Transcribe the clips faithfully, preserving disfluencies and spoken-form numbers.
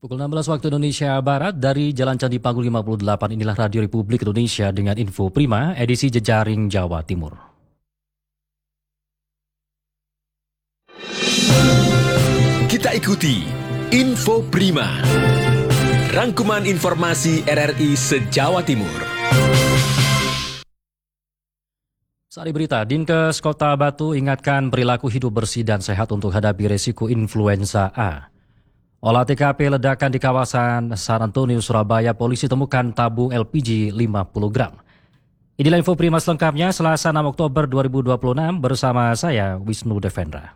Pukul enam belas waktu Indonesia Barat dari Jalan Candi Panggul lima puluh delapan, inilah Radio Republik Indonesia dengan Info Prima edisi Jejaring Jawa Timur. Kita ikuti Info Prima, rangkuman informasi R R I se-Jawa Timur. Saat berita, Dinkes Kota Batu ingatkan perilaku hidup bersih dan sehat untuk hadapi resiko influenza A. Olah T K P ledakan di kawasan San Antonio, Surabaya, polisi temukan tabung L P G lima puluh gram. Inilah Info Prima selengkapnya Selasa enam Oktober dua ribu dua puluh enam bersama saya Wisnu Devendra.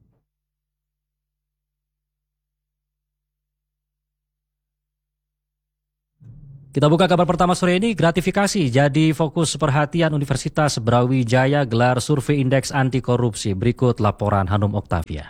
Kita buka kabar pertama sore ini, gratifikasi jadi fokus perhatian Universitas Brawijaya gelar survei indeks anti korupsi. Berikut laporan Hanum Oktavia.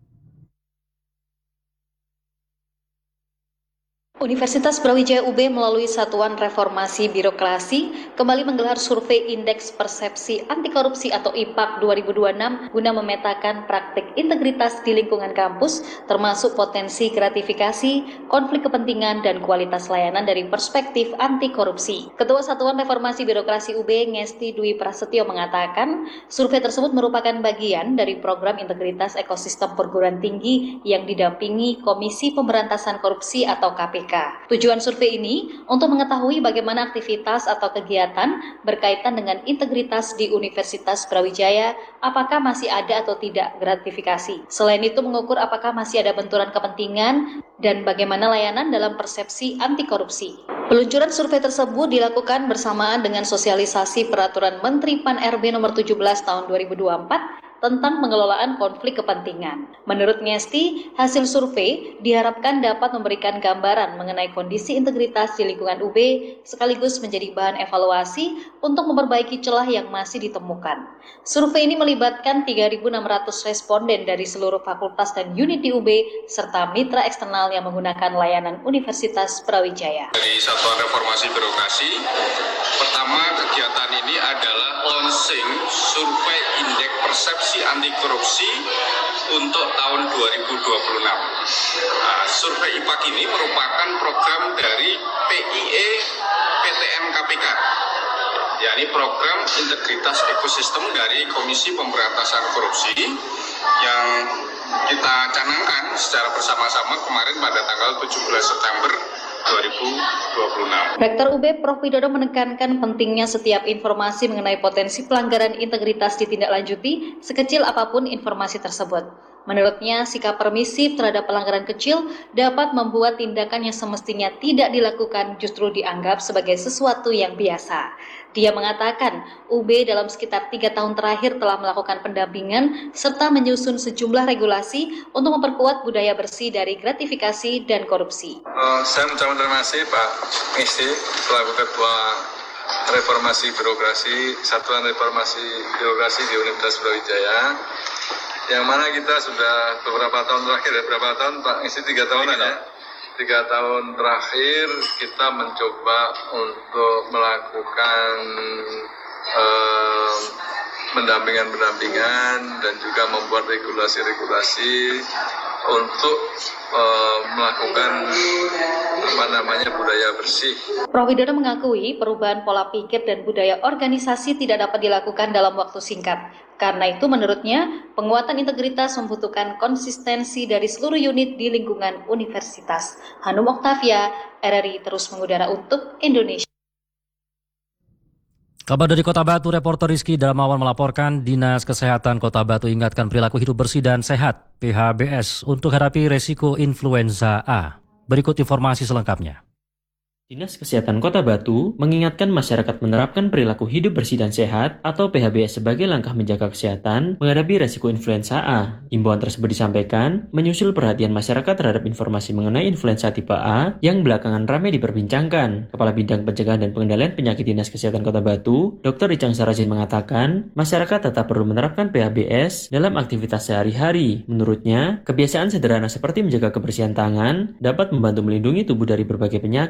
Universitas Brawijaya U B melalui Satuan Reformasi Birokrasi kembali menggelar survei Indeks Persepsi Anti Korupsi atau I P A K dua ribu dua puluh enam guna memetakan praktik integritas di lingkungan kampus termasuk potensi gratifikasi, konflik kepentingan, dan kualitas layanan dari perspektif anti korupsi. Ketua Satuan Reformasi Birokrasi U B Ngesti Dwi Prasetyo mengatakan survei tersebut merupakan bagian dari program integritas ekosistem perguruan tinggi yang didampingi Komisi Pemberantasan Korupsi atau K P K. Tujuan survei ini untuk mengetahui bagaimana aktivitas atau kegiatan berkaitan dengan integritas di Universitas Brawijaya, apakah masih ada atau tidak gratifikasi. Selain itu mengukur apakah masih ada benturan kepentingan dan bagaimana layanan dalam persepsi anti korupsi. Peluncuran survei tersebut dilakukan bersamaan dengan sosialisasi Peraturan Menteri Pan R B nomor tujuh belas tahun dua ribu dua puluh empat tentang pengelolaan konflik kepentingan. Menurut Ngesti, hasil survei diharapkan dapat memberikan gambaran mengenai kondisi integritas di lingkungan U B sekaligus menjadi bahan evaluasi untuk memperbaiki celah yang masih ditemukan. Survei ini melibatkan tiga ribu enam ratus responden dari seluruh fakultas dan unit di U B serta mitra eksternal yang menggunakan layanan Universitas Brawijaya. Dari Satuan Reformasi Birokrasi, pertama kegiatan ini adalah launching survei indeks persepsi anti korupsi untuk tahun dua ribu dua puluh enam. Nah, survei I P A K ini merupakan program dari P I E P T N K P K, yakni program integritas ekosistem dari Komisi Pemberantasan Korupsi yang kita canangkan secara bersama-sama kemarin pada tanggal tujuh belas September dua ribu dua puluh enam. Rektor U B Profesor Widodo menekankan pentingnya setiap informasi mengenai potensi pelanggaran integritas ditindaklanjuti sekecil apapun informasi tersebut. Menurutnya, sikap permisif terhadap pelanggaran kecil dapat membuat tindakan yang semestinya tidak dilakukan justru dianggap sebagai sesuatu yang biasa. Dia mengatakan, U B dalam sekitar tiga tahun terakhir telah melakukan pendampingan serta menyusun sejumlah regulasi untuk memperkuat budaya bersih dari gratifikasi dan korupsi. Uh, saya mengucapkan terima kasih Pak Ngesti selaku Ketua Reformasi Birokrasi, Satuan Reformasi Birokrasi di Universitas Brawijaya, yang mana kita sudah beberapa tahun terakhir, ya, berapa tahun Pak Ngesti, tiga tahunan ya? Tiga tahun terakhir kita mencoba untuk melakukan eh, pendampingan-pendampingan dan juga membuat regulasi-regulasi untuk uh, melakukan apa namanya budaya bersih. Profesor Widodo mengakui perubahan pola pikir dan budaya organisasi tidak dapat dilakukan dalam waktu singkat. Karena itu menurutnya penguatan integritas membutuhkan konsistensi dari seluruh unit di lingkungan universitas. Hanum Oktavia, R R I terus mengudara untuk Indonesia. Kabar dari Kota Batu, reporter Rizky Darmawan melaporkan Dinas Kesehatan Kota Batu ingatkan perilaku hidup bersih dan sehat P H B S untuk hadapi resiko influenza A. Berikut informasi selengkapnya. Dinas Kesehatan Kota Batu mengingatkan masyarakat menerapkan perilaku hidup bersih dan sehat atau P H B S sebagai langkah menjaga kesehatan menghadapi resiko influenza A. Himbauan tersebut disampaikan menyusul perhatian masyarakat terhadap informasi mengenai influenza tipe A yang belakangan ramai diperbincangkan. Kepala Bidang Pencegahan dan Pengendalian Penyakit Dinas Kesehatan Kota Batu, Doktor Icang Sarajin mengatakan, masyarakat tetap perlu menerapkan P H B S dalam aktivitas sehari-hari. Menurutnya, kebiasaan sederhana seperti menjaga kebersihan tangan dapat membantu melindungi tubuh dari berbagai penyakit.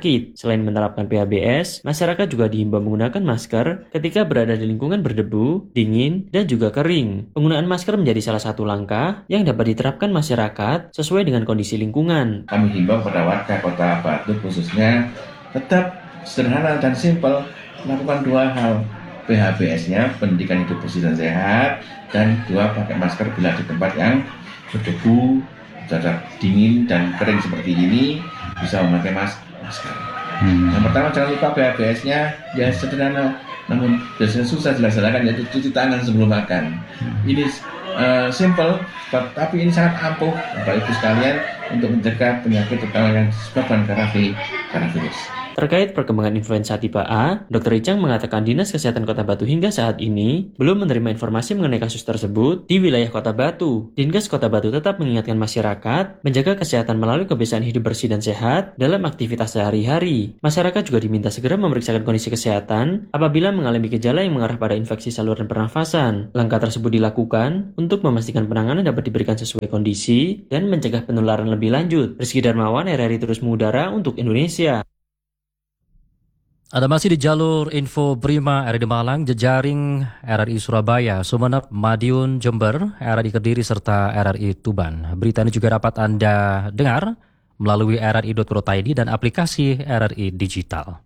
Selain menerapkan P H B S, masyarakat juga diimbau menggunakan masker ketika berada di lingkungan berdebu, dingin, dan juga kering. Penggunaan masker menjadi salah satu langkah yang dapat diterapkan masyarakat sesuai dengan kondisi lingkungan. Kami himbau kepada warga Kota Batu khususnya tetap sederhana dan simpel, melakukan dua hal. P H B S-nya, pendidikan hidup bersih dan sehat, dan dua, pakai masker bila di tempat yang berdebu, cuaca dingin dan kering seperti ini, bisa memakai mas masker. Hmm. Yang pertama, jangan lupa P H B S-nya, ya sederhana, namun biasanya susah dilaksanakan, yaitu cuci tangan sebelum makan. Ini uh, simple, tapi ini sangat ampuh, Bapak Ibu sekalian, untuk mencegah penyakit terutama yang disebabkan karena virus. Terkait perkembangan influenza tipe A, Dokter Icang mengatakan Dinas Kesehatan Kota Batu hingga saat ini belum menerima informasi mengenai kasus tersebut di wilayah Kota Batu. Dinkes Kota Batu tetap mengingatkan masyarakat menjaga kesehatan melalui kebiasaan hidup bersih dan sehat dalam aktivitas sehari-hari. Masyarakat juga diminta segera memeriksakan kondisi kesehatan apabila mengalami gejala yang mengarah pada infeksi saluran pernafasan. Langkah tersebut dilakukan untuk memastikan penanganan dapat diberikan sesuai kondisi dan mencegah penularan lebih lanjut. Rizky Darmawan, R R I Terus Mengudara untuk Indonesia. Ada masih di jalur info Prima R R I Malang, jejaring R R I Surabaya, Sumeneb, Madiun, Jember, R R I Kediri, serta R R I Tuban. Berita ini juga dapat Anda dengar melalui r r i dot co dot i d dan aplikasi R R I Digital.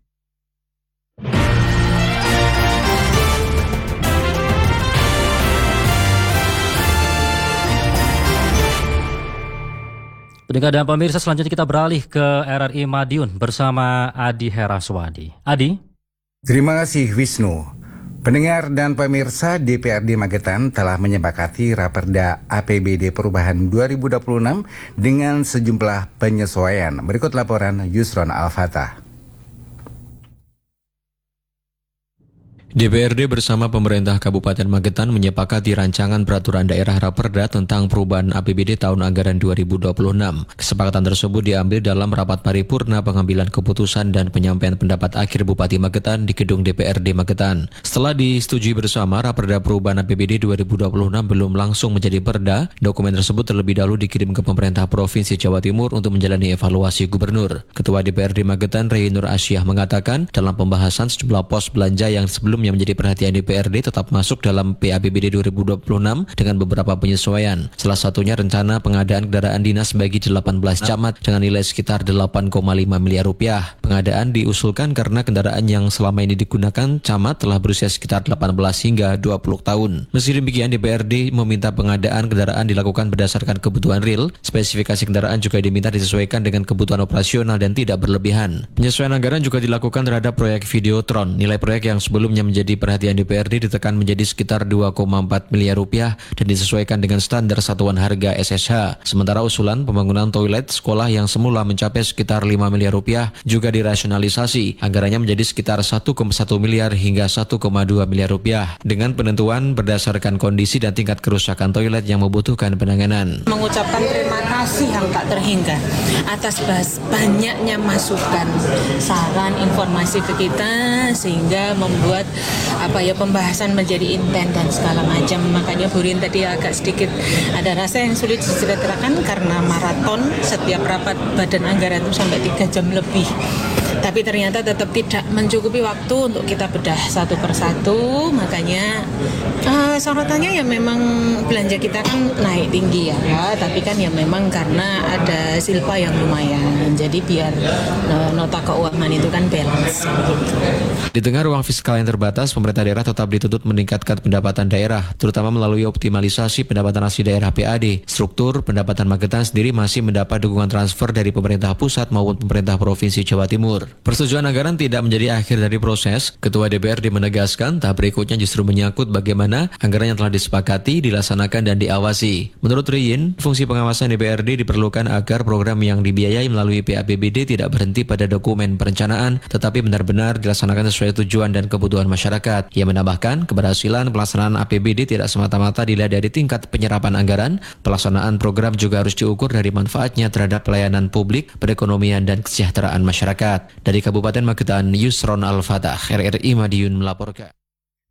Pendengar dan pemirsa, selanjutnya kita beralih ke R R I Madiun bersama Adi Heraswadi. Adi? Terima kasih Wisnu. Pendengar dan pemirsa, D P R D Magetan telah menyepakati Raperda A P B D Perubahan dua ribu dua puluh enam dengan sejumlah penyesuaian. Berikut laporan Yusron Al-Fatah. D P R D bersama pemerintah Kabupaten Magetan menyepakati rancangan peraturan daerah Raperda tentang perubahan A P B D tahun anggaran dua ribu dua puluh enam. Kesepakatan tersebut diambil dalam rapat paripurna pengambilan keputusan dan penyampaian pendapat akhir Bupati Magetan di gedung D P R D Magetan. Setelah disetujui bersama, Raperda perubahan A P B D dua ribu dua puluh enam belum langsung menjadi perda. Dokumen tersebut terlebih dahulu dikirim ke pemerintah Provinsi Jawa Timur untuk menjalani evaluasi gubernur. Ketua D P R D Magetan, Rey Nur Asyah, mengatakan dalam pembahasan sejumlah pos belanja yang sebelum yang menjadi perhatian D P R D tetap masuk dalam P A P B D dua ribu dua puluh enam dengan beberapa penyesuaian. Salah satunya rencana pengadaan kendaraan dinas bagi delapan belas camat dengan nilai sekitar delapan koma lima miliar rupiah. Pengadaan diusulkan karena kendaraan yang selama ini digunakan camat telah berusia sekitar delapan belas hingga dua puluh tahun. Meski demikian, D P R D meminta pengadaan kendaraan dilakukan berdasarkan kebutuhan real. Spesifikasi kendaraan juga diminta disesuaikan dengan kebutuhan operasional dan tidak berlebihan. Penyesuaian anggaran juga dilakukan terhadap proyek Videotron. Nilai proyek yang sebelumnya menjadi perhatian D P R D ditekan menjadi sekitar dua koma empat miliar rupiah dan disesuaikan dengan standar satuan harga S S H. Sementara usulan pembangunan toilet sekolah yang semula mencapai sekitar lima miliar rupiah juga dirasionalisasi. Anggarannya menjadi sekitar satu koma satu miliar hingga satu koma dua miliar rupiah dengan penentuan berdasarkan kondisi dan tingkat kerusakan toilet yang membutuhkan penanganan. Mengucapkan terima kasih yang tak terhingga atas banyaknya masukan, saran, informasi ke kita sehingga membuat apa ya pembahasan menjadi intens dan segala macam. Makanya Bu Rin tadi agak sedikit ada rasa yang sulit diceritakan karena maraton setiap rapat badan anggaran itu sampai tiga jam lebih. Tapi ternyata tetap tidak mencukupi waktu untuk kita bedah satu persatu. Makanya uh, sorotannya ya memang belanja kita kan naik tinggi ya, ya. Tapi kan ya memang karena ada silpa yang lumayan. Jadi biar uh, nota keuangan itu kan balance. Gitu. Di tengah ruang fiskal yang terbatas, pemerintah daerah tetap dituntut meningkatkan pendapatan daerah, terutama melalui optimalisasi pendapatan asli daerah P A D. Struktur pendapatan Magetan sendiri masih mendapat dukungan transfer dari pemerintah pusat maupun pemerintah Provinsi Jawa Timur. Persetujuan anggaran tidak menjadi akhir dari proses. Ketua D P R D menegaskan tahap berikutnya justru menyangkut bagaimana anggaran yang telah disepakati dilaksanakan dan diawasi. Menurut Riyin, fungsi pengawasan D P R D diperlukan agar program yang dibiayai melalui P A P B D tidak berhenti pada dokumen perencanaan, tetapi benar-benar dilaksanakan sesuai tujuan dan kebutuhan masyarakat. Ia menambahkan, keberhasilan pelaksanaan A P B D tidak semata-mata dilihat dari tingkat penyerapan anggaran. Pelaksanaan program juga harus diukur dari manfaatnya terhadap pelayanan publik, perekonomian, dan kesejahteraan masyarakat. Dari Kabupaten Magetan, Yusron Al-Fatah, R R I Madiun melaporkan.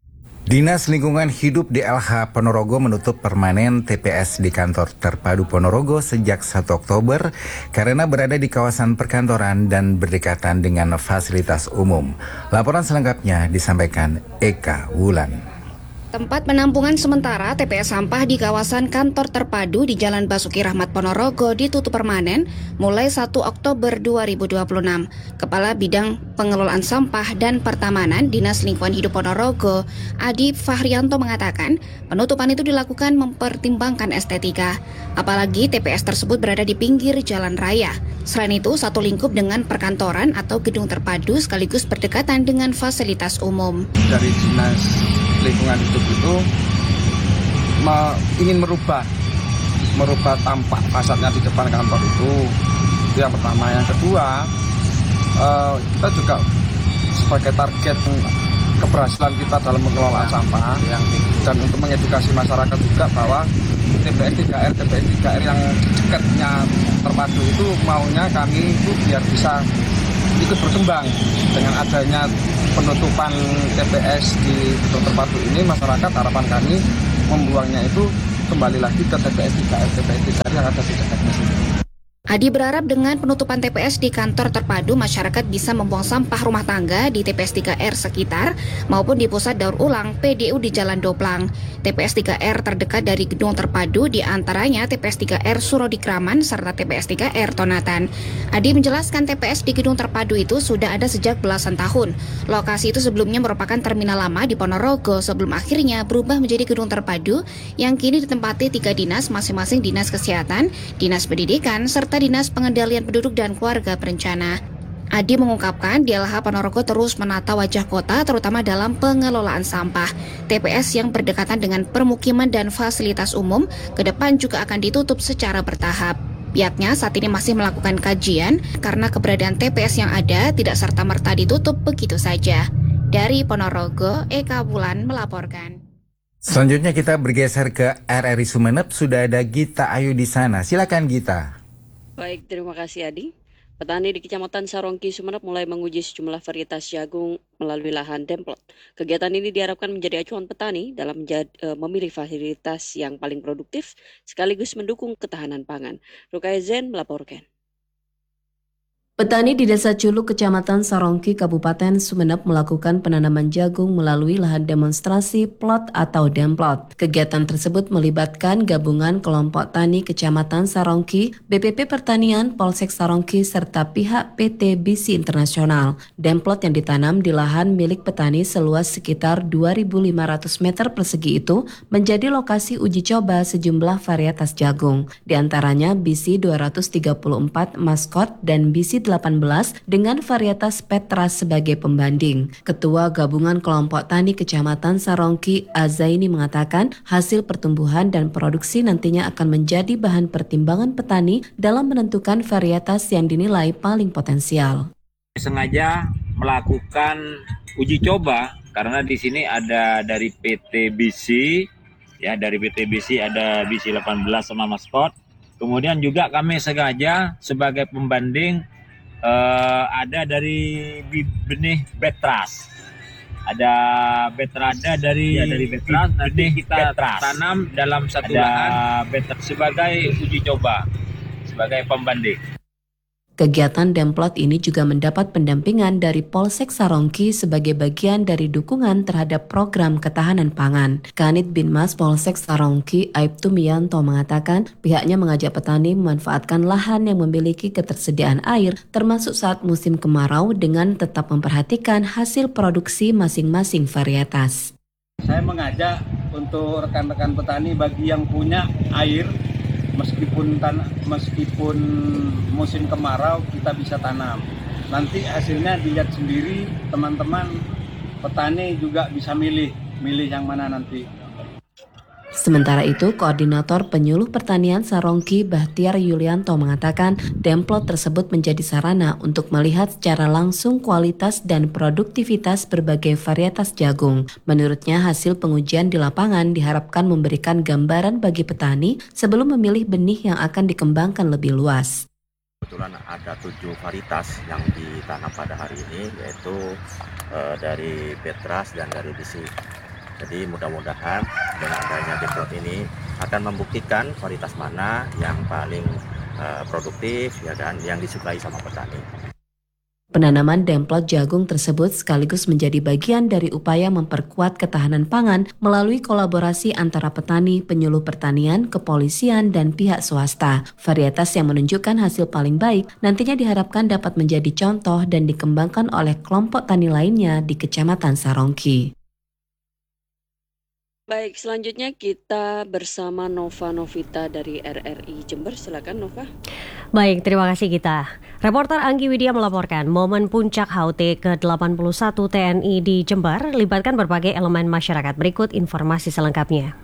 Dinas Lingkungan Hidup D L H Ponorogo menutup permanen T P S di kantor terpadu Ponorogo sejak satu Oktober karena berada di kawasan perkantoran dan berdekatan dengan fasilitas umum. Laporan selengkapnya disampaikan Eka Wulan. Tempat penampungan sementara T P S sampah di kawasan kantor terpadu di Jalan Basuki Rahmat Ponorogo ditutup permanen mulai satu Oktober dua ribu dua puluh enam. Kepala Bidang Pengelolaan Sampah dan Pertamanan Dinas Lingkungan Hidup Ponorogo, Adi Fahrianto mengatakan, penutupan itu dilakukan mempertimbangkan estetika. Apalagi T P S tersebut berada di pinggir jalan raya. Selain itu, satu lingkup dengan perkantoran atau gedung terpadu sekaligus berdekatan dengan fasilitas umum. Dari Dinas Lingkungan Hidup itu me, ingin merubah merubah tampak fasadnya di depan kantor itu. Itu yang pertama. Yang kedua, uh, kita juga sebagai target keberhasilan kita dalam pengelolaan sampah yang, dan untuk mengedukasi masyarakat juga bahwa T P S tiga R, T P S tiga R yang dekatnya terpadu itu maunya kami itu biar bisa ikut berkembang. Dengan adanya penutupan T P S di gedung terpadu ini, masyarakat harapan kami membuangnya itu kembali lagi ke T P S tiga R, T P S tiga R yang ada di dekatnya sini. Adi berharap dengan penutupan T P S di kantor terpadu, masyarakat bisa membuang sampah rumah tangga di T P S tiga R sekitar maupun di pusat daur ulang P D U di Jalan Doplang. T P S tiga R terdekat dari gedung terpadu di antaranya T P S tiga R Surodikraman serta T P S tiga R Tonatan. Adi menjelaskan T P S di gedung terpadu itu sudah ada sejak belasan tahun. Lokasi itu sebelumnya merupakan terminal lama di Ponorogo sebelum akhirnya berubah menjadi gedung terpadu yang kini ditempati tiga dinas, masing-masing Dinas Kesehatan, Dinas Pendidikan, serta Dinas Pengendalian Penduduk dan Keluarga Berencana. Adi mengungkapkan D L H Ponorogo terus menata wajah kota terutama dalam pengelolaan sampah. T P S yang berdekatan dengan permukiman dan fasilitas umum ke depan juga akan ditutup secara bertahap. Pihaknya saat ini masih melakukan kajian karena keberadaan T P S yang ada tidak serta-merta ditutup begitu saja. Dari Ponorogo, Eka Wulan melaporkan. Selanjutnya kita bergeser ke R R I Sumeneb, sudah ada Gita Ayu di sana. Silakan Gita. Baik, terima kasih Adi. Petani di Kecamatan Sarongki, Sumeneb mulai menguji sejumlah varietas jagung melalui lahan demplot. Kegiatan ini diharapkan menjadi acuan petani dalam menjadi, uh, memilih varietas yang paling produktif sekaligus mendukung ketahanan pangan. Rukaya Zen melaporkan. Petani di Desa Culuk, Kecamatan Sarongki, Kabupaten Sumeneb melakukan penanaman jagung melalui lahan demonstrasi plot atau demplot. Kegiatan tersebut melibatkan gabungan kelompok tani Kecamatan Sarongki, B P P Pertanian, Polsek Sarongki, serta pihak P T B C Internasional. Demplot yang ditanam di lahan milik petani seluas sekitar dua ribu lima ratus meter persegi itu menjadi lokasi uji coba sejumlah varietas jagung. Di antaranya B C dua ratus tiga puluh empat Maskot dan B C delapan belas dengan varietas Petras sebagai pembanding. Ketua Gabungan Kelompok Tani Kecamatan Sarongki, Azaini mengatakan hasil pertumbuhan dan produksi nantinya akan menjadi bahan pertimbangan petani dalam menentukan varietas yang dinilai paling potensial. Sengaja melakukan uji coba karena di sini ada dari P T B C, ya dari P T B C ada B C delapan belas sama Maskot. Kemudian juga kami sengaja sebagai pembanding Uh, ada dari benih Petras, ada Betrada dari ya, dari Petras, nanti kita Petras. Tanam dalam satu ada lahan Petras sebagai uji coba, sebagai pembanding. Kegiatan demplot ini juga mendapat pendampingan dari Polsek Sarongki sebagai bagian dari dukungan terhadap program ketahanan pangan. Kanit Binmas Polsek Sarongki, Aibtu Miyanto mengatakan pihaknya mengajak petani memanfaatkan lahan yang memiliki ketersediaan air termasuk saat musim kemarau dengan tetap memperhatikan hasil produksi masing-masing varietas. Saya mengajak untuk rekan-rekan petani bagi yang punya air, meskipun tanah, meskipun musim kemarau kita bisa tanam. Nanti hasilnya dilihat sendiri, teman-teman petani juga bisa milih, milih yang mana nanti. Sementara itu, Koordinator Penyuluh Pertanian Sarongki, Bahtiar Yulianto mengatakan demplot tersebut menjadi sarana untuk melihat secara langsung kualitas dan produktivitas berbagai varietas jagung. Menurutnya, hasil pengujian di lapangan diharapkan memberikan gambaran bagi petani sebelum memilih benih yang akan dikembangkan lebih luas. Kebetulan ada tujuh varietas yang ditanam pada hari ini, yaitu uh, dari Petras dan dari B C Jadi mudah-mudahan dengan adanya demplot ini akan membuktikan varietas mana yang paling uh, produktif, ya kan, yang disukai sama petani. Penanaman demplot jagung tersebut sekaligus menjadi bagian dari upaya memperkuat ketahanan pangan melalui kolaborasi antara petani, penyuluh pertanian, kepolisian, dan pihak swasta. Varietas yang menunjukkan hasil paling baik nantinya diharapkan dapat menjadi contoh dan dikembangkan oleh kelompok tani lainnya di Kecamatan Sarongki. Baik, selanjutnya kita bersama Nova Novita dari R R I Jember. Silakan Nova. Baik, terima kasih kita. Reporter Anggi Widya melaporkan momen puncak H U T ke delapan puluh satu T N I di Jember libatkan berbagai elemen masyarakat. Berikut informasi selengkapnya.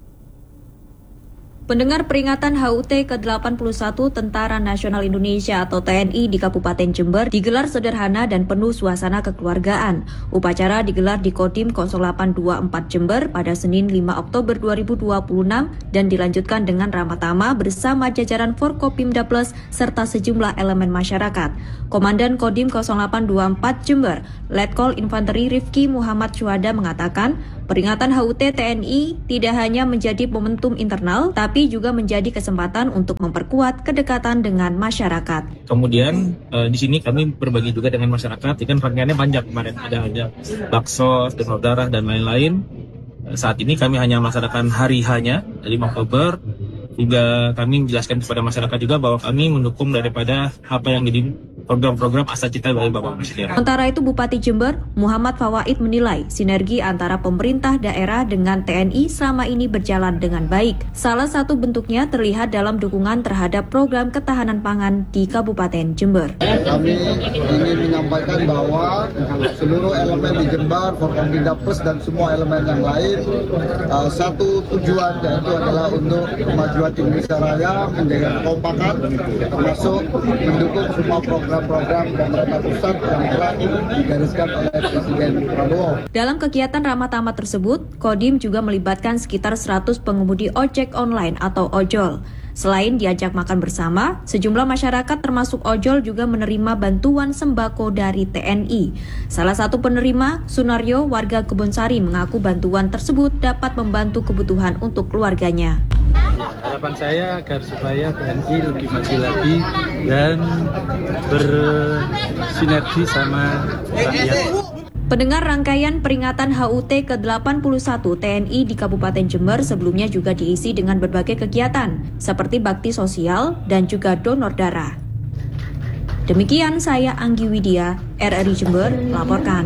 Pendengar peringatan H U T ke delapan puluh satu Tentara Nasional Indonesia atau T N I di Kabupaten Jember digelar sederhana dan penuh suasana kekeluargaan. Upacara digelar di Kodim nol delapan dua empat Jember pada Senin lima Oktober dua ribu dua puluh enam dan dilanjutkan dengan ramah tamah bersama jajaran Forkopimda Plus serta sejumlah elemen masyarakat. Komandan Kodim nol delapan dua empat Jember, Letkol Infanteri Rifki Muhammad Syuhada mengatakan, peringatan H U T T N I tidak hanya menjadi momentum internal, tapi juga menjadi kesempatan untuk memperkuat kedekatan dengan masyarakat. Kemudian uh, di sini kami berbagi juga dengan masyarakat, kan rangkaiannya panjang kemarin, ada ada bakso, donor darah dan lain-lain. Uh, saat ini kami hanya melaksanakan hari H-nya lima Oktober. Juga kami menjelaskan kepada masyarakat juga bahwa kami mendukung daripada apa yang jadi program-program Asa Cita dari Bapak Presiden. Sementara itu Bupati Jember, Muhammad Fawaid menilai sinergi antara pemerintah daerah dengan T N I selama ini berjalan dengan baik. Salah satu bentuknya terlihat dalam dukungan terhadap program ketahanan pangan di Kabupaten Jember. Kami ingin menyampaikan bahwa seluruh elemen di Jember, Forkopimda Plus dan semua elemen yang lain, uh, satu tujuan yaitu adalah untuk kemajuan Indonesia Raya, menjaga kekompakan, termasuk mendukung semua program-program pemerintah pusat yang telah digariskan oleh Presiden Prabowo. Dalam kegiatan ramah tamah tersebut, Kodim juga melibatkan sekitar seratus pengemudi ojek online atau ojol. Selain diajak makan bersama, sejumlah masyarakat termasuk ojol juga menerima bantuan sembako dari T N I. Salah satu penerima, Sunaryo, warga Kebonsari, mengaku bantuan tersebut dapat membantu kebutuhan untuk keluarganya. Harapan saya agar supaya T N I lebih maju lagi dan bersinergi sama rakyat. Pendengar rangkaian peringatan H U T ke delapan puluh satu T N I di Kabupaten Jember sebelumnya juga diisi dengan berbagai kegiatan, seperti bakti sosial dan juga donor darah. Demikian saya Anggi Widya, R R I Jember, melaporkan.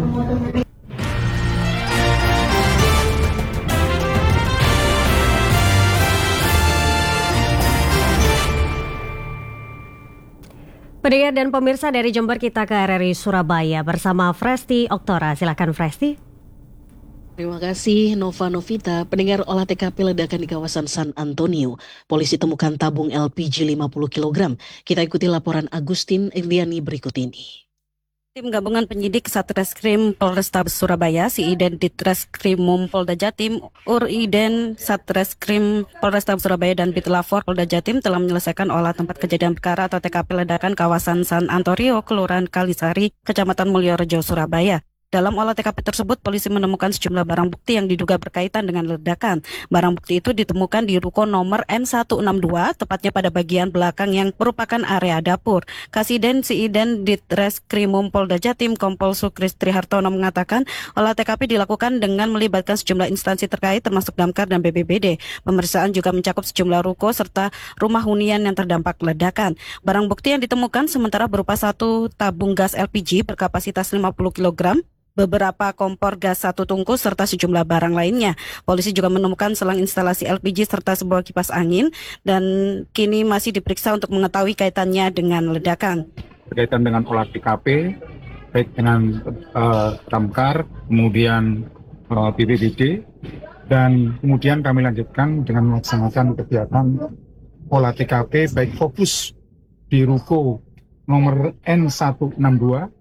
Pendengar dan pemirsa dari Jember, kita ke R R I Surabaya bersama Fresti Oktora. Silakan Fresti. Terima kasih Nova Novita. Pendengar, olah T K P ledakan di kawasan San Antonio. Polisi temukan tabung L P G lima puluh kilogram. Kita ikuti laporan Agustin Indiani berikut ini. Tim gabungan penyidik Satreskrim Polrestabes Surabaya, Siiden Ditreskrimum Polda Jatim, Uriden Satreskrim Polrestabes Surabaya dan Bitlafor Polda Jatim telah menyelesaikan olah tempat kejadian perkara atau T K P ledakan kawasan San Antonio, Kelurahan Kalisari, Kecamatan Mulyorejo, Surabaya. Dalam olah T K P tersebut, polisi menemukan sejumlah barang bukti yang diduga berkaitan dengan ledakan. Barang bukti itu ditemukan di ruko nomor M seratus enam puluh dua, tepatnya pada bagian belakang yang merupakan area dapur. Kasiden Siiden Ditreskrimum Polda Jatim, Kompol Sukris Trihartono mengatakan, olah T K P dilakukan dengan melibatkan sejumlah instansi terkait termasuk Damkar dan B P B D. Pemeriksaan juga mencakup sejumlah ruko serta rumah hunian yang terdampak ledakan. Barang bukti yang ditemukan sementara berupa satu tabung gas L P G berkapasitas lima puluh kilogram, beberapa kompor gas satu tungkus serta sejumlah barang lainnya. Polisi juga menemukan selang instalasi L P G serta sebuah kipas angin dan kini masih diperiksa untuk mengetahui kaitannya dengan ledakan. Berkaitan dengan olah T K P, baik dengan uh, Damkar, kemudian uh, B P B D, dan kemudian kami lanjutkan dengan melaksanakan kegiatan olah T K P baik fokus di ruko nomor N seratus enam puluh dua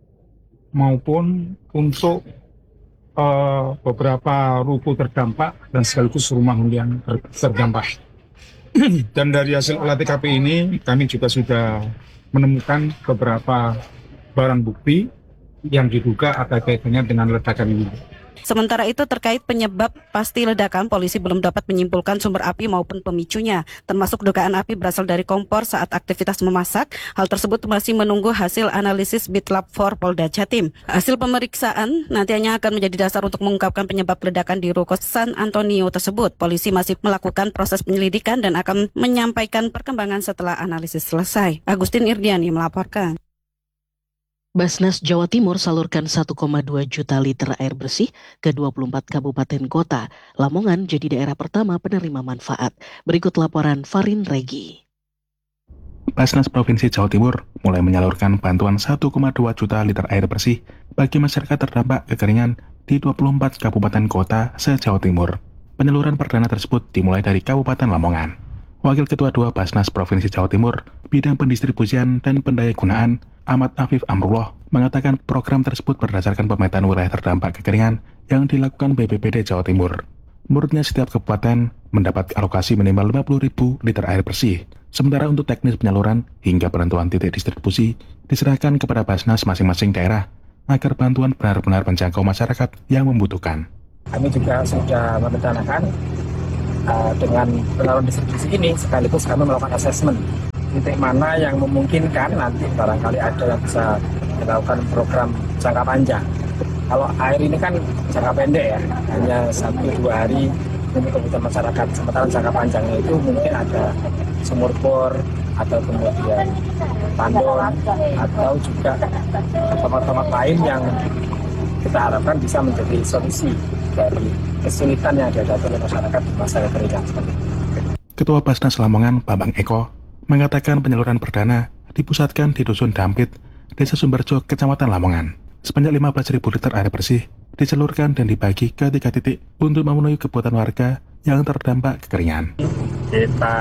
maupun untuk uh, beberapa ruko terdampak dan sekaligus rumah hunian terdampak. Dan dari hasil olah T K P ini kami juga sudah menemukan beberapa barang bukti yang diduga ada kaitannya dengan ledakan ini. Sementara itu terkait penyebab pasti ledakan, polisi belum dapat menyimpulkan sumber api maupun pemicunya, termasuk dugaan api berasal dari kompor saat aktivitas memasak. Hal tersebut masih menunggu hasil analisis Bitlab empat Polda Jatim. Hasil pemeriksaan nantinya akan menjadi dasar untuk mengungkapkan penyebab ledakan di ruko San Antonio tersebut. Polisi masih melakukan proses penyelidikan dan akan menyampaikan perkembangan setelah analisis selesai. Agustin Irdiani melaporkan. Basnas Jawa Timur salurkan satu koma dua juta liter air bersih ke dua puluh empat kabupaten kota. Lamongan jadi daerah pertama penerima manfaat. Berikut laporan Farin Regi. Basnas Provinsi Jawa Timur mulai menyalurkan bantuan satu koma dua juta liter air bersih bagi masyarakat terdampak kekeringan di dua puluh empat kabupaten kota se-Jawa Timur. Penyaluran perdana tersebut dimulai dari Kabupaten Lamongan. Wakil Ketua dua Basnas Provinsi Jawa Timur, Bidang Pendistribusian dan Pendayagunaan, Ahmad Afif Amrullah, mengatakan program tersebut berdasarkan pemetaan wilayah terdampak kekeringan yang dilakukan B P B D Jawa Timur. Menurutnya setiap kabupaten mendapat alokasi minimal lima puluh ribu liter air bersih. Sementara untuk teknis penyaluran hingga penentuan titik distribusi diserahkan kepada Basnas masing-masing daerah agar bantuan benar-benar menjangkau masyarakat yang membutuhkan. Kami juga sudah merencanakan uh, dengan penyaluran distribusi ini sekaligus kami melakukan asesmen titik mana yang memungkinkan nanti barangkali ada yang bisa dilakukan program jangka panjang. Kalau air ini kan jangka pendek ya, hanya satu dua hari untuk kebutuhan masyarakat. Sementara jangka panjangnya itu mungkin ada sumur bor atau kemudian tandon atau juga tempat-tempat lain yang kita harapkan bisa menjadi solusi dari kesulitan yang dihadapi oleh masyarakat di masa kekeringan. Ketua Basnas Lamongan, Bambang Eko, mengatakan penyaluran perdana dipusatkan di Dusun Dampit, Desa Sumberjo, Kecamatan Lamongan. Sebanyak lima belas ribu liter air bersih disalurkan dan dibagi ke tiga titik untuk memenuhi kebutuhan warga yang terdampak kekeringan. Kita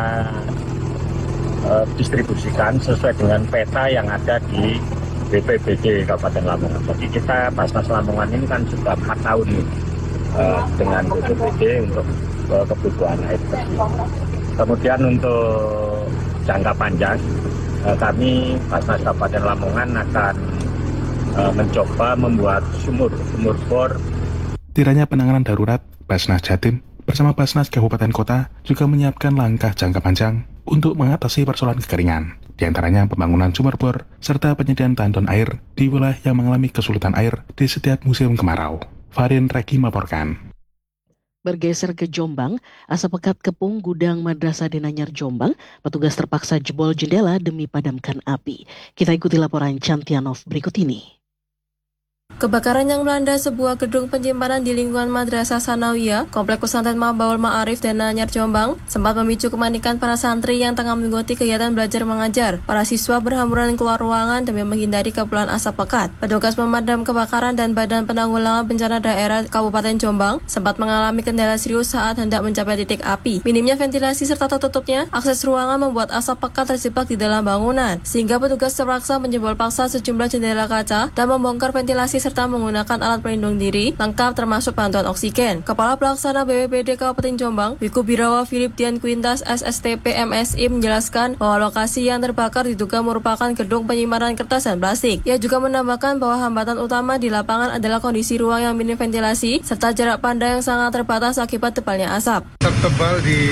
uh, distribusikan sesuai dengan peta yang ada di B P B D Kabupaten Lamongan. Jadi kita Basnas Lamongan ini kan sudah empat tahun nih, uh, dengan B P B D untuk uh, kebutuhan air bersih. Kemudian untuk jangka panjang, uh, kami Basnas Kabupaten Lamongan akan uh, mencoba membuat sumur sumur bor. Tiranya penanganan darurat, Basnas Jatim bersama Basnas Kabupaten Kota juga menyiapkan langkah jangka panjang untuk mengatasi persoalan kekeringan, di antaranya pembangunan sumur bor serta penyediaan tandon air di wilayah yang mengalami kesulitan air di setiap musim kemarau. Farin Regi melaporkan. Bergeser ke Jombang, asap pekat kepung gudang Madrasah Denanyar Jombang, petugas terpaksa jebol jendela demi padamkan api. Kita ikuti laporan Chantianov berikut ini. Kebakaran yang melanda sebuah gedung penyimpanan di lingkungan Madrasah Sanawiyah, Komplek Pesantren Mabaul Ma'arif Denanyar Jombang, sempat memicu kepanikan para santri yang tengah mengikuti kegiatan belajar mengajar. Para siswa berhamburan keluar ruangan demi menghindari kepulan asap pekat. Petugas pemadam kebakaran dan Badan Penanggulangan Bencana Daerah Kabupaten Jombang sempat mengalami kendala serius saat hendak mencapai titik api. Minimnya ventilasi serta tertutupnya akses ruangan membuat asap pekat terjebak di dalam bangunan, sehingga petugas terpaksa menjebol paksa sejumlah jendela kaca dan membongkar ventilasi serta menggunakan alat pelindung diri lengkap termasuk bantuan oksigen. Kepala Pelaksana B P B D Kabupaten Jombang, Wiku Birawa Philip Dian Quintas S S T P M S I menjelaskan bahwa lokasi yang terbakar diduga merupakan gedung penyimpanan kertas dan plastik. Ia juga menambahkan bahwa hambatan utama di lapangan adalah kondisi ruang yang minim ventilasi serta jarak pandang yang sangat terbatas akibat tebalnya asap. Asap tebal di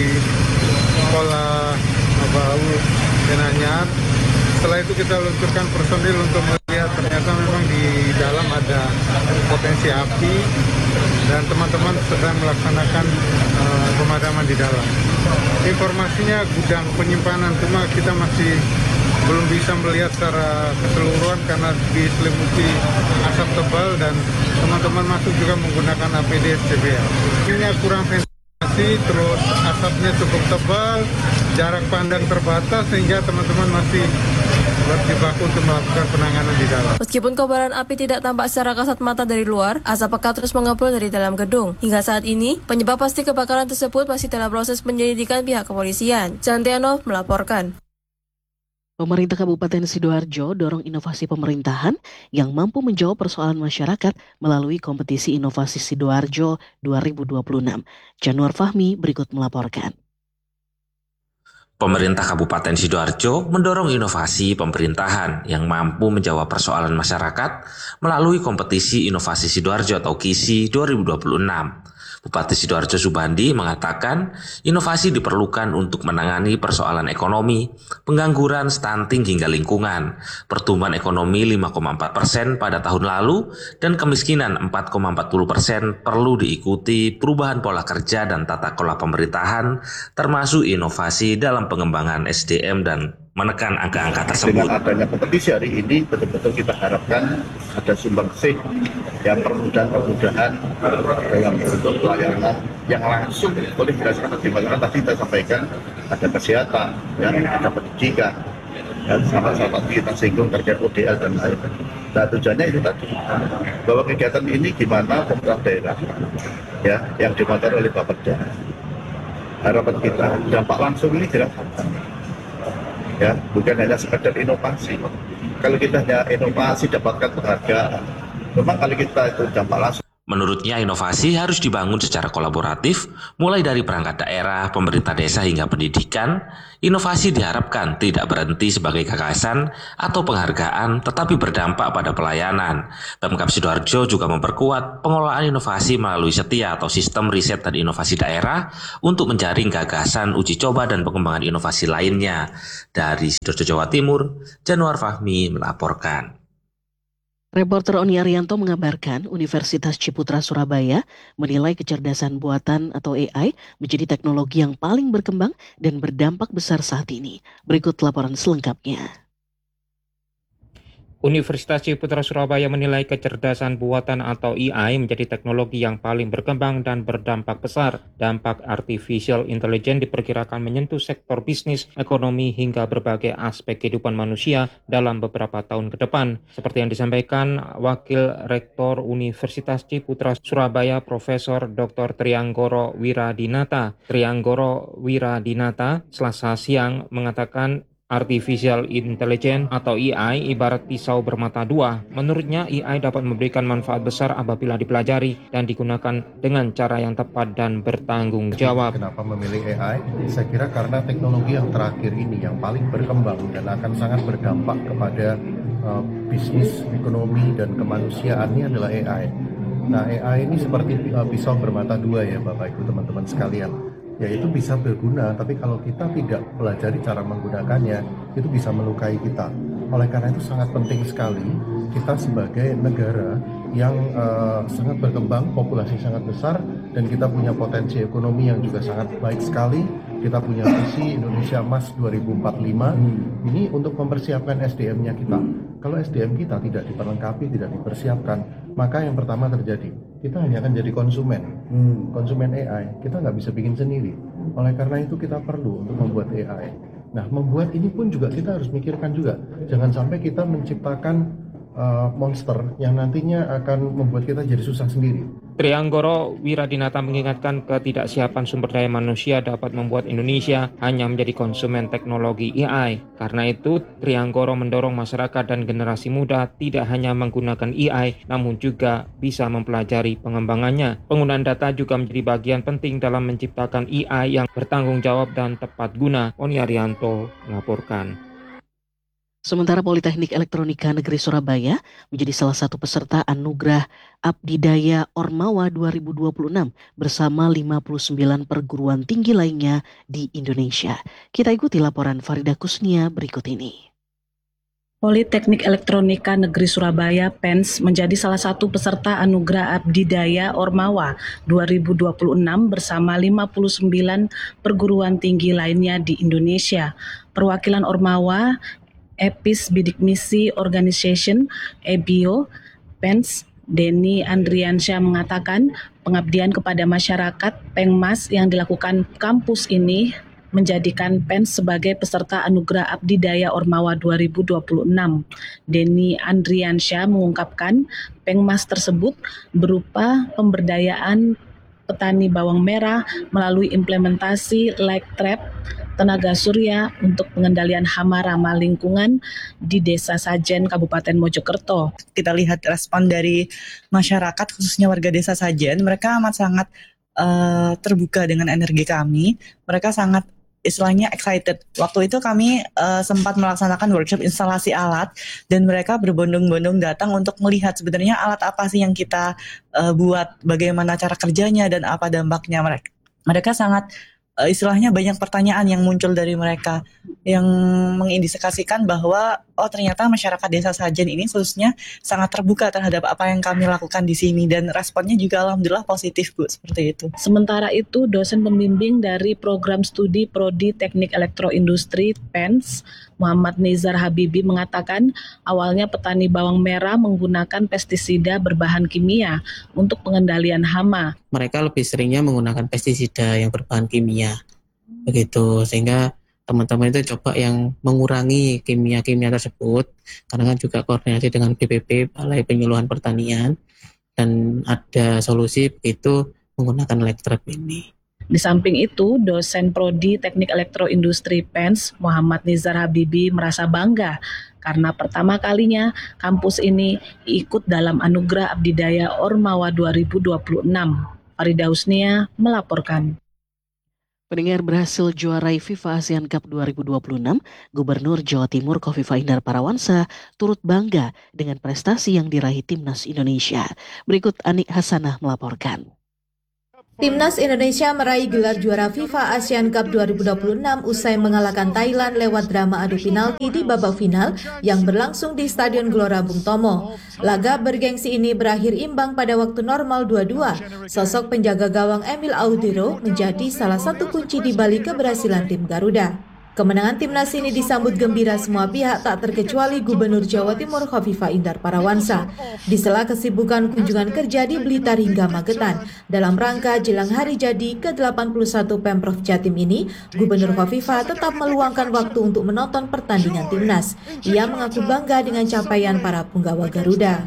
sekolah Mabaul Denanyar. Setelah itu kita luncurkan personil untuk melihat ternyata memang di dalam ada potensi api dan teman-teman sedang melaksanakan uh, pemadaman di dalam. Informasinya gudang penyimpanan, cuma kita masih belum bisa melihat secara keseluruhan karena diselimuti asap tebal dan teman-teman masuk juga menggunakan A P D S C B A. Ini kurang ventilasi, terus asapnya cukup tebal, jarak pandang terbatas sehingga teman-teman masih berjibaku untuk melakukan penanganan di dalam. Meskipun kobaran api tidak tampak secara kasat mata dari luar, asap pekat terus mengepul dari dalam gedung. Hingga saat ini, penyebab pasti kebakaran tersebut masih dalam proses penyelidikan pihak kepolisian. Chantianov melaporkan. Pemerintah Kabupaten Sidoarjo dorong inovasi pemerintahan yang mampu menjawab persoalan masyarakat melalui kompetisi inovasi Sidoarjo dua ribu dua puluh enam. Januar Fahmi berikut melaporkan. Pemerintah Kabupaten Sidoarjo mendorong inovasi pemerintahan yang mampu menjawab persoalan masyarakat melalui kompetisi inovasi Sidoarjo atau K I S I dua ribu dua puluh enam. Bupati Sidoarjo Subandi mengatakan inovasi diperlukan untuk menangani persoalan ekonomi, pengangguran, stunting hingga lingkungan, pertumbuhan ekonomi lima koma empat persen pada tahun lalu, dan kemiskinan empat koma empat puluh persen perlu diikuti perubahan pola kerja dan tata kelola pemerintahan, termasuk inovasi dalam pengembangan S D M dan menekan angka-angka tersebut. Dengan adanya kompetisi hari ini, betul-betul kita harapkan ada sumbangsih yang permudahan-permudahan dalam bentuk pelayanan yang langsung boleh dirasakan di masyarakat. Tadi kita sampaikan ada kesehatan, ya, ada pendidikan, dan sama-sama kita singgung terkait O D L dan lain. Nah, tujuannya itu tadi, bahwa kegiatan ini gimana pemerintah daerah, ya, yang dimantar oleh Bapeda. Harapan kita dampak langsung ini dirasakan. Ya, bukan hanya sekedar inovasi. Kalau kita hanya inovasi dapatkan penghargaan, memang kalau kita itu dampak langsung. Menurutnya inovasi harus dibangun secara kolaboratif, mulai dari perangkat daerah, pemerintah desa hingga pendidikan. Inovasi diharapkan tidak berhenti sebagai gagasan atau penghargaan, tetapi berdampak pada pelayanan. Pemkab Sidoarjo juga memperkuat pengelolaan inovasi melalui SETIA atau Sistem Riset dan Inovasi Daerah untuk menjaring gagasan, uji coba, dan pengembangan inovasi lainnya. Dari Sidoarjo, Jawa Timur, Januar Fahmi melaporkan. Reporter Oni Arianto mengabarkan Universitas Ciputra Surabaya menilai kecerdasan buatan atau A I menjadi teknologi yang paling berkembang dan berdampak besar saat ini. Berikut laporan selengkapnya. Universitas Ciputra Surabaya menilai kecerdasan buatan atau A I menjadi teknologi yang paling berkembang dan berdampak besar. Dampak artificial intelligence diperkirakan menyentuh sektor bisnis, ekonomi, hingga berbagai aspek kehidupan manusia dalam beberapa tahun ke depan. Seperti yang disampaikan Wakil Rektor Universitas Ciputra Surabaya, Profesor Doktor Trianggoro Wiradinata. Trianggoro Wiradinata Selasa siang mengatakan Artificial Intelligence atau A I ibarat pisau bermata dua. Menurutnya A I dapat memberikan manfaat besar apabila dipelajari dan digunakan dengan cara yang tepat dan bertanggung jawab. Kenapa memilih A I? Saya kira karena teknologi yang terakhir ini yang paling berkembang dan akan sangat berdampak kepada uh, bisnis, ekonomi, dan kemanusiaan ini adalah A I. Nah, A I ini seperti uh, pisau bermata dua ya Bapak Ibu teman-teman sekalian. Ya itu bisa berguna, tapi kalau kita tidak pelajari cara menggunakannya, itu bisa melukai kita. Oleh karena itu sangat penting sekali kita sebagai negara yang uh, sangat berkembang, populasi sangat besar, dan kita punya potensi ekonomi yang juga sangat baik sekali. Kita punya visi Indonesia Emas dua ribu empat puluh lima, ini untuk mempersiapkan S D M-nya kita. Kalau S D M kita tidak diperlengkapi, tidak dipersiapkan, maka yang pertama terjadi, kita hanya akan jadi konsumen, hmm. konsumen A I, kita nggak bisa bikin sendiri. Oleh karena itu kita perlu untuk membuat A I. Nah, membuat ini pun juga kita harus mikirkan juga, jangan sampai kita menciptakan uh, monster yang nantinya akan membuat kita jadi susah sendiri. Trianggoro Wiradinata mengingatkan ketidaksiapan sumber daya manusia dapat membuat Indonesia hanya menjadi konsumen teknologi A I. Karena itu, Trianggoro mendorong masyarakat dan generasi muda tidak hanya menggunakan A I, namun juga bisa mempelajari pengembangannya. Penggunaan data juga menjadi bagian penting dalam menciptakan A I yang bertanggung jawab dan tepat guna. Oni Arianto melaporkan. Sementara Politeknik Elektronika Negeri Surabaya menjadi salah satu peserta Anugerah Abdidaya Ormawa dua ribu dua puluh enam bersama lima puluh sembilan perguruan tinggi lainnya di Indonesia. Kita ikuti laporan Farida Kusnia berikut ini. Politeknik Elektronika Negeri Surabaya P E N S menjadi salah satu peserta Anugerah Abdidaya Ormawa dua ribu dua puluh enam bersama lima puluh sembilan perguruan tinggi lainnya di Indonesia. Perwakilan Ormawa Epis Bidik Misi Organization E B I O P E N S Denny Andriansyah mengatakan pengabdian kepada masyarakat Pengmas yang dilakukan kampus ini menjadikan P E N S sebagai peserta Anugerah Abdidaya Ormawa dua ribu dua puluh enam. Denny Andriansyah mengungkapkan Pengmas tersebut berupa pemberdayaan petani bawang merah melalui implementasi light trap tenaga surya untuk pengendalian hama ramah lingkungan di Desa Sajen, Kabupaten Mojokerto. Kita lihat respon dari masyarakat, khususnya warga Desa Sajen, mereka amat sangat uh, terbuka dengan energi kami. Mereka sangat istilahnya excited. Waktu itu kami uh, sempat melaksanakan workshop instalasi alat dan mereka berbondong-bondong datang untuk melihat sebenarnya alat apa sih yang kita uh, buat, bagaimana cara kerjanya dan apa dampaknya. Mereka mereka sangat uh, istilahnya banyak pertanyaan yang muncul dari mereka yang mengindikasikan bahwa oh ternyata masyarakat Desa Sajen ini khususnya sangat terbuka terhadap apa yang kami lakukan di sini dan responnya juga alhamdulillah positif Bu, seperti itu. Sementara itu, dosen pembimbing dari program studi Prodi Teknik Elektroindustri P E N S, Muhammad Nizar Habibi mengatakan awalnya petani bawang merah menggunakan pestisida berbahan kimia untuk pengendalian hama. Mereka lebih seringnya menggunakan pestisida yang berbahan kimia, begitu, sehingga teman-teman itu coba yang mengurangi kimia-kimia tersebut, karena kan juga koordinasi dengan B P P, Balai Penyuluhan Pertanian, dan ada solusi begitu menggunakan Electrap ini. Di samping itu, dosen Prodi Teknik Elektroindustri P E N S, Muhammad Nizar Habibi merasa bangga karena pertama kalinya kampus ini ikut dalam Anugerah Abdidaya Ormawa dua ribu dua puluh enam. Farida Husnia melaporkan. Pendengar, berhasil juarai FIFA ASEAN Cup dua ribu dua puluh enam, Gubernur Jawa Timur Kofifa Indar Parawansa turut bangga dengan prestasi yang diraih Timnas Indonesia. Berikut Anik Hasanah melaporkan. Timnas Indonesia meraih gelar juara FIFA ASEAN Cup dua ribu dua puluh enam usai mengalahkan Thailand lewat drama adu penalti di babak final yang berlangsung di Stadion Gelora Bung Tomo. Laga bergengsi ini berakhir imbang pada waktu normal dua dua. Sosok penjaga gawang Emil Audiro menjadi salah satu kunci di balik keberhasilan tim Garuda. Kemenangan timnas ini disambut gembira semua pihak tak terkecuali Gubernur Jawa Timur Kofifa Indar Parawansa. Di sela kesibukan kunjungan kerja di Blitar hingga Magetan, dalam rangka jelang hari jadi ke delapan puluh satu Pemprov Jatim ini, Gubernur Kofifa tetap meluangkan waktu untuk menonton pertandingan timnas. Ia mengaku bangga dengan capaian para punggawa Garuda.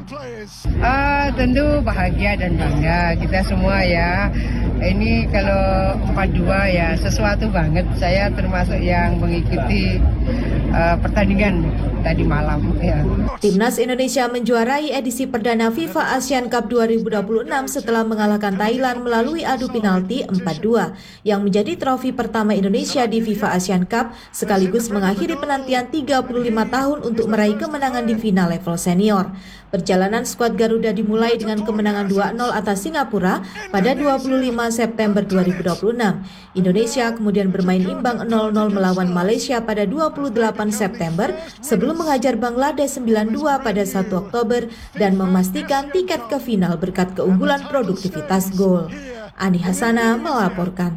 Uh, tentu bahagia dan bangga kita semua ya. Ini kalau empat dua ya sesuatu banget. Saya termasuk yang mengikuti uh, pertandingan tadi malam ya. Timnas Indonesia menjuarai edisi perdana FIFA ASEAN Cup dua ribu dua puluh enam setelah mengalahkan Thailand melalui adu penalti empat dua yang menjadi trofi pertama Indonesia di FIFA ASEAN Cup sekaligus mengakhiri penantian tiga puluh lima tahun untuk meraih kemenangan di final level senior. Perjalanan skuad Garuda dimulai dengan kemenangan dua nol atas Singapura pada dua puluh lima September dua ribu dua puluh enam. Indonesia kemudian bermain imbang nol nol melawan Malaysia pada dua puluh delapan September sebelum menghajar Bangladesh sembilan dua pada satu Oktober dan memastikan tiket ke final berkat keunggulan produktivitas gol. Ani Hasanah melaporkan.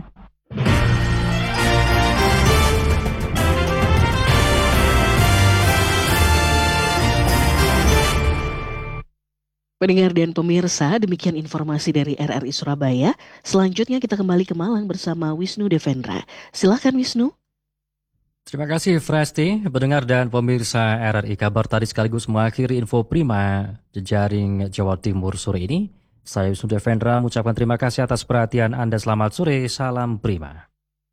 Pendengar dan pemirsa, demikian informasi dari R R I Surabaya. Selanjutnya kita kembali ke Malang bersama Wisnu Devendra. Silakan Wisnu. Terima kasih Fresti, pendengar dan pemirsa R R I. Kabar tadi sekaligus mengakhiri info prima jejaring Jawa Timur sore ini. Saya Wisnu Devendra mengucapkan terima kasih atas perhatian Anda. Selamat sore, salam prima.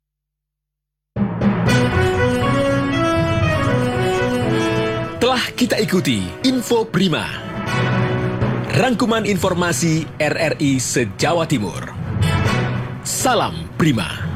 Telah kita ikuti info prima. Rangkuman informasi R R I se-Jawa Timur. Salam Prima.